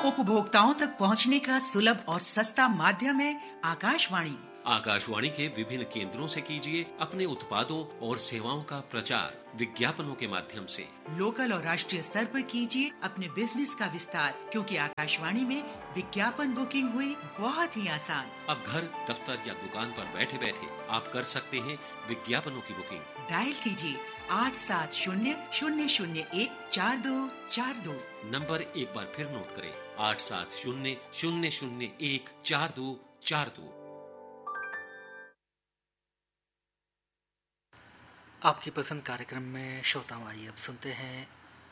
उपभोक्ताओं तक पहुंचने का सुलभ और सस्ता माध्यम है आकाशवाणी। आकाशवाणी के विभिन्न केंद्रों से कीजिए अपने उत्पादों और सेवाओं का प्रचार विज्ञापनों के माध्यम से। लोकल और राष्ट्रीय स्तर पर कीजिए अपने बिजनेस का विस्तार, क्योंकि आकाशवाणी में विज्ञापन बुकिंग हुई बहुत ही आसान। अब घर, दफ्तर या दुकान पर बैठे बैठे आप कर सकते हैं विज्ञापनों की बुकिंग। डायल कीजिए 8700014242। नंबर एक बार फिर नोट करें, 8700014242। आपकी पसंद कार्यक्रम में श्रोताओं, आइए अब सुनते हैं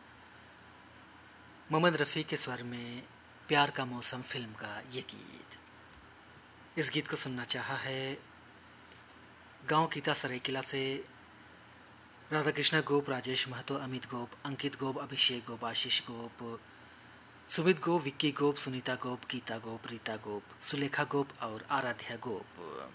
मोहम्मद रफ़ी के स्वर में प्यार का मौसम फिल्म का ये गीत। इस गीत को सुनना चाहा है गांव कीता सरायकिला से राधा कृष्णा गोप, राजेश महतो, अमित गोप, अंकित गोप, अभिषेक गोप, आशीष गोप, सुमित गोप, विक्की गोप, सुनीता गोप, गीता गोप, रीता गोप, सुलेखा गोप और आराध्या गोप।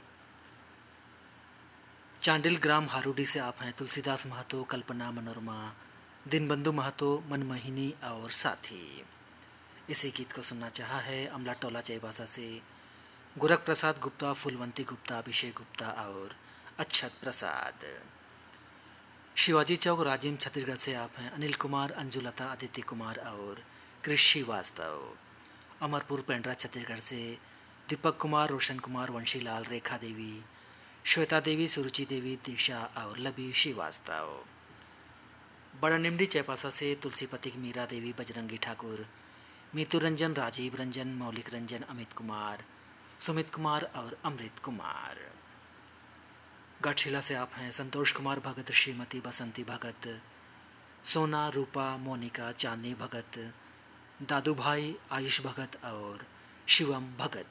चांडिल ग्राम हारूडी से आप हैं तुलसीदास महतो, कल्पना, मनोरमा, दिनबंधु महतो, मनमोहिनी और साथी। इसी गीत को सुनना चाहा है अमला टोला चैबासा से गोरख प्रसाद गुप्ता, फुलवंती गुप्ता, अभिषेक गुप्ता और अच्छत प्रसाद। शिवाजी चौक राजिम छत्तीसगढ़ से आप हैं अनिल कुमार, अंजुलता, आदित्य कुमार और कृषि वास्तव। अमरपुर पेंड्रा छत्तीसगढ़ से दीपक कुमार, रोशन कुमार, वंशीलाल, रेखा देवी, श्वेता देवी, सुरुचि देवी, दिशा और लबी श्रीवास्तव। बड़ा निमडी चैपासा से तुलसीपति, मीरा देवी, बजरंगी ठाकुर, मीतू रंजन, राजीव रंजन, मौलिक रंजन, अमित कुमार, सुमित कुमार और अमृत कुमार। गढ़शिला से आप हैं संतोष कुमार भगत, श्रीमती बसंती भगत, सोना, रूपा, मोनिका, चांदनी भगत, दादू भाई, आयुष भगत और शिवम भगत।